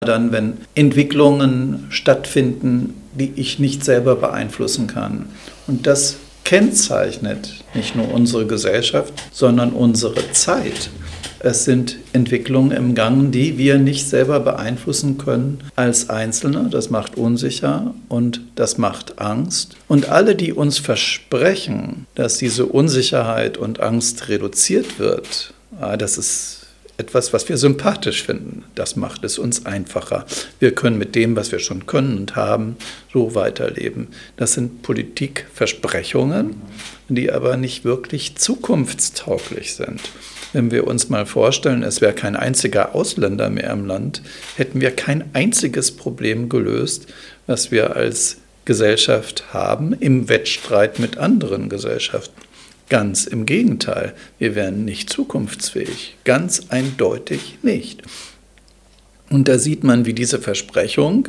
dann, wenn Entwicklungen stattfinden, die ich nicht selber beeinflussen kann. Und das kennzeichnet nicht nur unsere Gesellschaft, sondern unsere Zeit. Es sind Entwicklungen im Gang, die wir nicht selber beeinflussen können als Einzelne. Das macht unsicher und das macht Angst. Und alle, die uns versprechen, dass diese Unsicherheit und Angst reduziert wird, das ist etwas, was wir sympathisch finden. Das macht es uns einfacher. Wir können mit dem, was wir schon können und haben, so weiterleben. Das sind Politikversprechungen, die aber nicht wirklich zukunftstauglich sind. Wenn wir uns mal vorstellen, es wäre kein einziger Ausländer mehr im Land, hätten wir kein einziges Problem gelöst, was wir als Gesellschaft haben, im Wettstreit mit anderen Gesellschaften. Ganz im Gegenteil, wir wären nicht zukunftsfähig, ganz eindeutig nicht. Und da sieht man, wie diese Versprechung,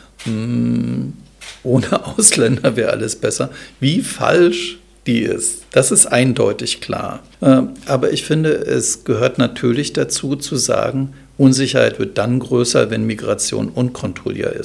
ohne Ausländer wäre alles besser, wie falsch die ist. Das ist eindeutig klar. Aber ich finde, es gehört natürlich dazu zu sagen, Unsicherheit wird dann größer, wenn Migration unkontrolliert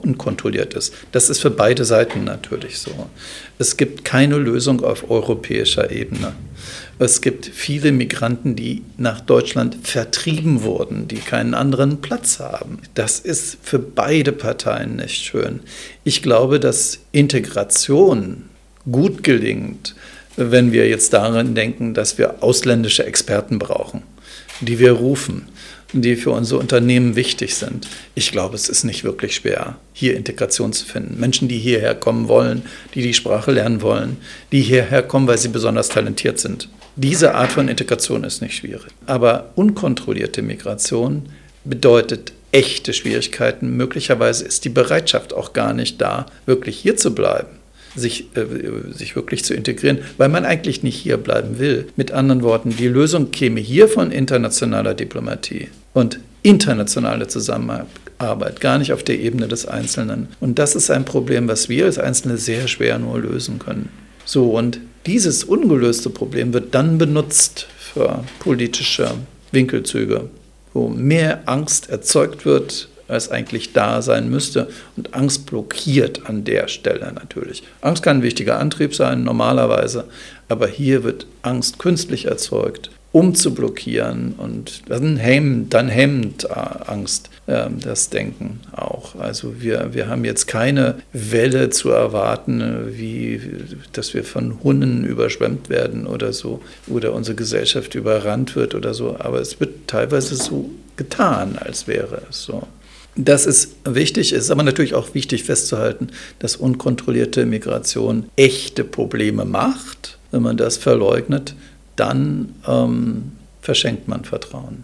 ist. Das ist für beide Seiten natürlich so. Es gibt keine Lösung auf europäischer Ebene. Es gibt viele Migranten, die nach Deutschland vertrieben wurden, die keinen anderen Platz haben. Das ist für beide Parteien nicht schön. Ich glaube, dass Integration gut gelingt, wenn wir jetzt daran denken, dass wir ausländische Experten brauchen, die wir rufen, die für unsere Unternehmen wichtig sind. Ich glaube, es ist nicht wirklich schwer, hier Integration zu finden. Menschen, die hierher kommen wollen, die die Sprache lernen wollen, die hierher kommen, weil sie besonders talentiert sind. Diese Art von Integration ist nicht schwierig. Aber unkontrollierte Migration bedeutet echte Schwierigkeiten. Möglicherweise ist die Bereitschaft auch gar nicht da, wirklich hier zu bleiben. Sich wirklich zu integrieren, weil man eigentlich nicht hier bleiben will. Mit anderen Worten, die Lösung käme hier von internationaler Diplomatie und internationale Zusammenarbeit, gar nicht auf der Ebene des Einzelnen. Und das ist ein Problem, was wir als Einzelne sehr schwer nur lösen können. So, und dieses ungelöste Problem wird dann benutzt für politische Winkelzüge, wo mehr Angst erzeugt wird, als eigentlich da sein müsste. Und Angst blockiert an der Stelle natürlich. Angst kann ein wichtiger Antrieb sein, normalerweise. Aber hier wird Angst künstlich erzeugt, um zu blockieren. Und dann hemmt Angst das Denken auch. Also wir haben jetzt keine Welle zu erwarten, wie dass wir von Hunden überschwemmt werden oder so. Oder unsere Gesellschaft überrannt wird oder so. Aber es wird teilweise so getan, als wäre es so. Das ist wichtig, ist aber natürlich auch wichtig festzuhalten, dass unkontrollierte Migration echte Probleme macht. Wenn man das verleugnet, dann verschenkt man Vertrauen.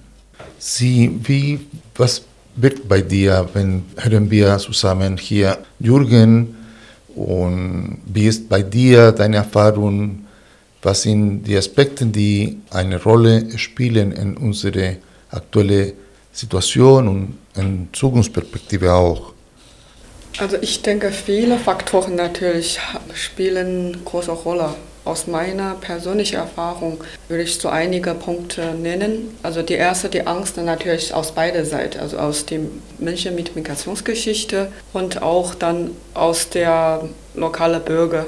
Was wird bei dir, wenn hören wir zusammen hier Jürgen, und wie ist bei dir deine Erfahrung, was sind die Aspekte, die eine Rolle spielen in unsere aktuelle Situation und in Zukunftsperspektive auch? Also ich denke, viele Faktoren natürlich spielen große Rolle. Aus meiner persönlichen Erfahrung würde ich so einige Punkte nennen. Also die erste, die Angst natürlich aus beider Seiten, also aus den Menschen mit Migrationsgeschichte und auch dann aus der lokalen Bürger.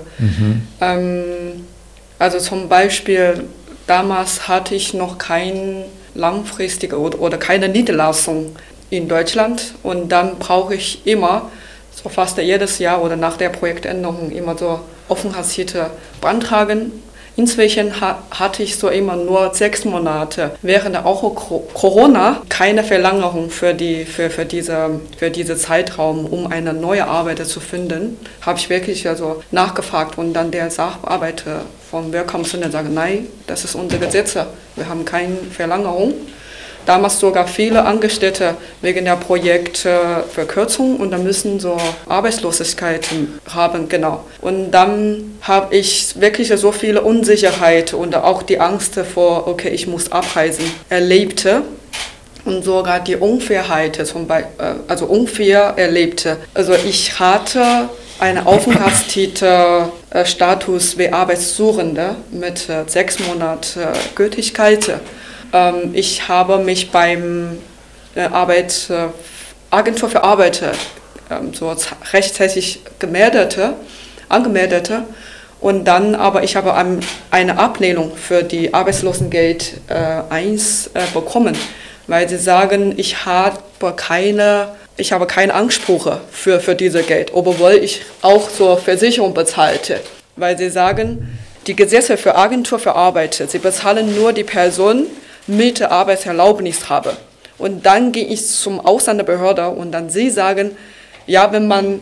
Also zum Beispiel, damals hatte ich noch kein langfristige oder keine Niederlassung in Deutschland und dann brauche ich immer, so fast jedes Jahr oder nach der Projektänderung, immer so Aufenthaltstitel beantragen. Inzwischen hatte ich so immer nur 6 Monate. Während auch Corona keine Verlängerung für diesen Zeitraum, um eine neue Arbeit zu finden, habe ich wirklich also nachgefragt und dann der Sachbearbeiter vom Welcome Center sagt, nein, das ist unser Gesetz, wir haben keine Verlängerung. Damals sogar viele Angestellte wegen der Projektverkürzung und dann müssen so Arbeitslosigkeiten haben, genau. Und dann habe ich wirklich so viele Unsicherheit und auch die Angst vor, okay, ich muss abreisen, erlebte. Und sogar die Unfairheit, also unfair erlebte. Also ich hatte einen Aufenthaltstitel Status wie Arbeitssuchende mit 6 Monaten Gültigkeit. Ich habe mich beim Agentur für Arbeit so rechtzeitig angemeldete. Und dann aber ich habe eine Ablehnung für die Arbeitslosengeld 1 bekommen, weil sie sagen, ich habe keine Ansprüche für dieses Geld, obwohl ich auch zur Versicherung bezahlte. Weil sie sagen, die Gesetze für Agentur für Arbeit, sie bezahlen nur die Person mit Arbeitserlaubnis habe. Und dann gehe ich zum Ausländerbehörde und dann sie sagen, ja, wenn man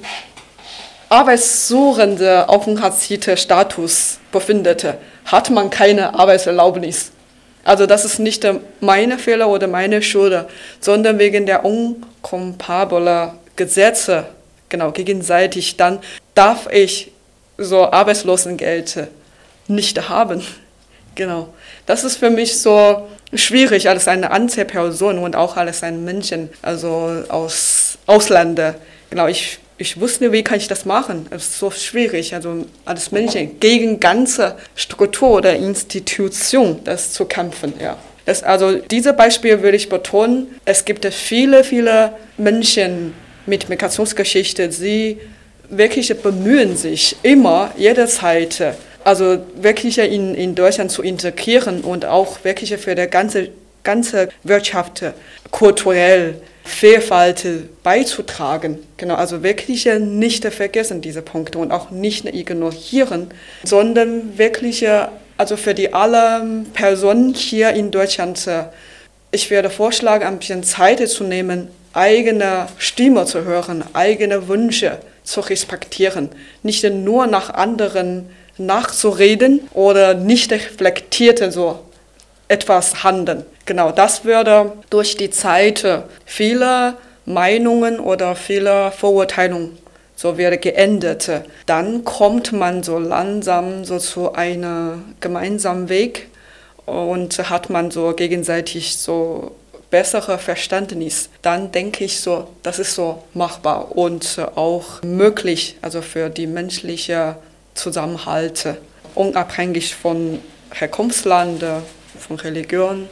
arbeitssuchende Aufenthaltstitel-Status befindet, hat man keine Arbeitserlaubnis. Also das ist nicht meine Fehler oder meine Schuld, sondern wegen der unkompatiblen Gesetze, genau, gegenseitig, dann darf ich so Arbeitslosengeld nicht haben. Genau. Das ist für mich so schwierig als eine Einzelperson und auch als ein Menschen, also aus Ausländer. Genau, ich wusste, wie kann ich das machen? Es ist so schwierig, also als Menschen gegen ganze Struktur oder Institution das zu kämpfen. Ja. Also dieses Beispiel würde ich betonen. Es gibt viele, viele Menschen mit Migrationsgeschichte, sie wirklich bemühen sich immer, jederzeit, also wirklich in Deutschland zu integrieren und auch wirklich für die ganze Wirtschaft kulturell Vielfalt beizutragen. Genau, also wirklich nicht vergessen diese Punkte und auch nicht ignorieren, sondern wirklich, also für die alle Personen hier in Deutschland, ich werde vorschlagen, ein bisschen Zeit zu nehmen, eigene Stimme zu hören, eigene Wünsche zu respektieren, nicht nur nach anderen nachzureden oder nicht reflektiert so etwas handeln. Genau, das würde durch die Zeit viele Meinungen oder viele Vorurteilungen so wieder geändert. Dann kommt man so langsam so zu einem gemeinsamen Weg und hat man so gegenseitig so bessere Verständnis. Dann denke ich so, das ist so machbar und auch möglich, also für die menschliche Zusammenhalt, unabhängig von Herkunftsland, von Religion,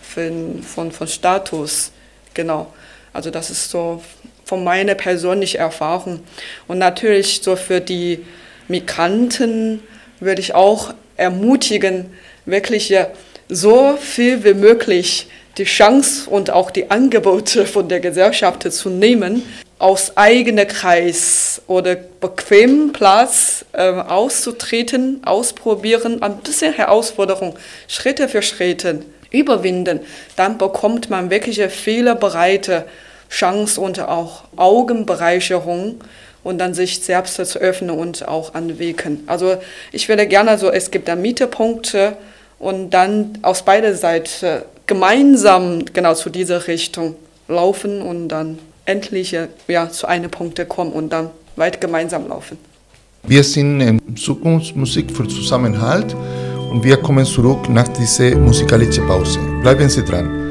von Status, genau. Also das ist so von meiner persönlichen Erfahrung. Und natürlich so für die Migranten würde ich auch ermutigen, wirklich so viel wie möglich die Chance und auch die Angebote von der Gesellschaft zu nehmen, aus eigenem Kreis oder bequemem Platz auszutreten, ausprobieren, ein bisschen Herausforderung, Schritte für Schritte überwinden, dann bekommt man wirklich viele breite Chance und auch Augenbereicherung und dann sich selbst zu öffnen und auch anwirken. Also ich würde gerne so, es gibt da Mittelpunkte und dann aus beider Seiten gemeinsam genau zu dieser Richtung laufen und dann endlich zu einem Punkt kommen und dann weit gemeinsam laufen. Wir sind in Zukunftsmusik für Zusammenhalt und wir kommen zurück nach dieser musikalischen Pause. Bleiben Sie dran.